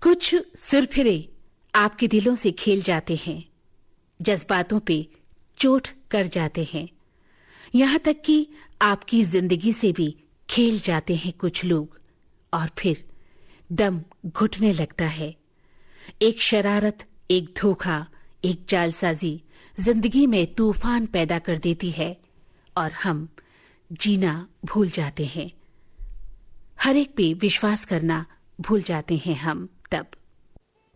कुछ सुरफिरे आपके दिलों से खेल जाते हैं, जज्बातों पे चोट कर जाते हैं, यहाँ तक कि आपकी जिंदगी से भी खेल जाते हैं कुछ लोग, और फिर दम घुटने लगता है। एक शरारत, एक धोखा, एक जालसाजी जिंदगी में तूफान पैदा कर देती है और हम जीना भूल जाते हैं। हर एक पे विश्वास करना भूल जाते हैं हम तब।